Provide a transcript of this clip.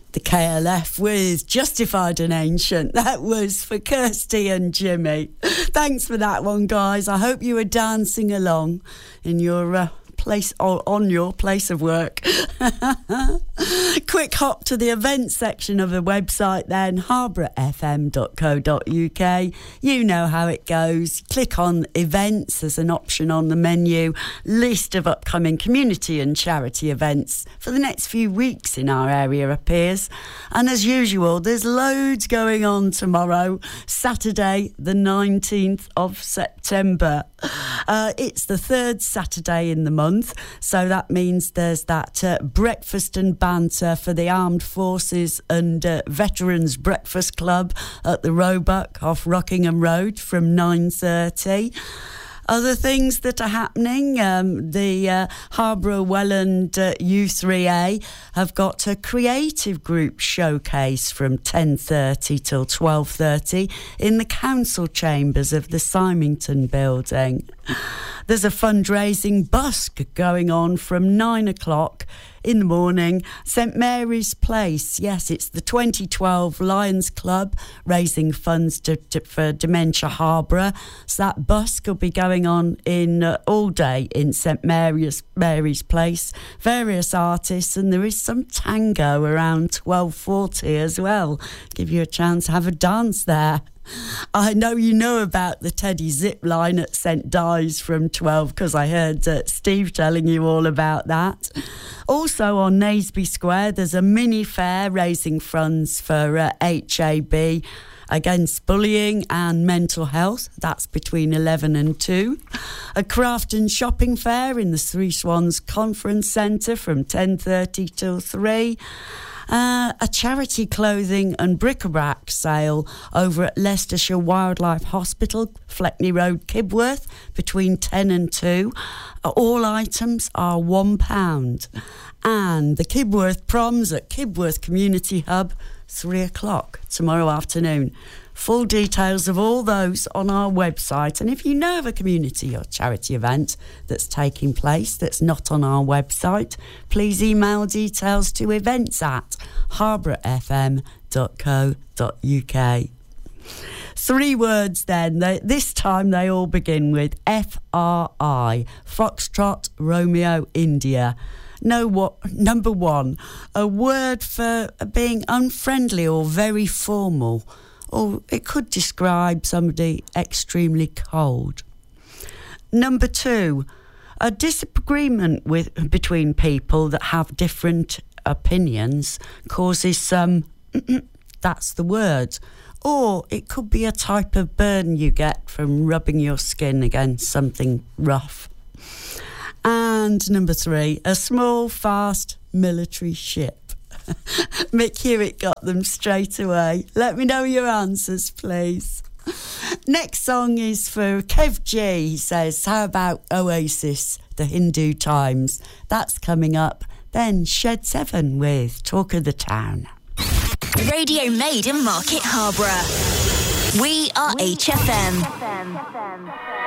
The KLF with Justified and Ancient. That was for Kirsty and Jimmy. Thanks for that one, guys. I hope you were dancing along in your place or on your place of work. Quick hop to the events section of the website then, harbourfm.co.uk. You know how it goes. Click on events, there's an option on the menu, list of upcoming community and charity events for the next few weeks in our area appears. And as usual, there's loads going on tomorrow, Saturday the 19th of September. It's the third Saturday in the month, so that means there's that breakfast and banter for the Armed Forces and Veterans Breakfast Club at the Roebuck off Rockingham Road from 9:30. Other things that are happening, the Harborough Welland U3A have got a creative group showcase from 10:30 till 12:30 in the council chambers of the Symington building. There's a fundraising busk going on from 9 o'clock in the morning, St Mary's Place. Yes, it's the 2012 Lions Club raising funds for Dementia Harborough. So that busk will be going on in all day in St Mary's Place. Various artists, and there is some tango around 12:40 as well. Give you a chance to have a dance there. I know you know about the Teddy zip line at St Dives from 12 because I heard Steve telling you all about that. Also on Naseby Square there's a mini fair raising funds for HAB against bullying and mental health. That's between 11 and 2. A craft and shopping fair in the Three Swans Conference Centre from 10:30 till 3. A charity clothing and bric-a-brac sale over at Leicestershire Wildlife Hospital, Fleckney Road, Kibworth, between 10 and 2. All items are £1. And the Kibworth proms at Kibworth Community Hub, 3 o'clock tomorrow afternoon. Full details of all those on our website. And if you know of a community or charity event that's taking place that's not on our website, please email details to events@harbourfm.co.uk. 3 words then. This time they all begin with FRI, Foxtrot, Romeo, India. Number 1, a word for being unfriendly or very formal. Or it could describe somebody extremely cold. Number 2, a disagreement between people that have different opinions causes some, that's the word. Or it could be a type of burn you get from rubbing your skin against something rough. And number 3, a small, fast military ship. Mick Hewitt got them straight away. Let me know your answers, please. Next song is for Kev G. He says, how about Oasis, the Hindu Times? That's coming up. Then Shed 7 with Talk of the Town. Radio made in Market Harborough. We are HFM.